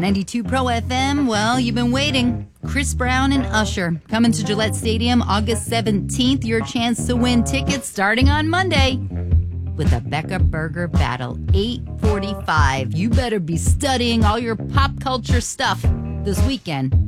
92 Pro FM, well, you've been waiting. Chris Brown and Usher coming to Gillette Stadium August 17th. Your chance to win tickets starting on Monday with the Becker Burger Battle, 8:45. You better be studying all your pop culture stuff this weekend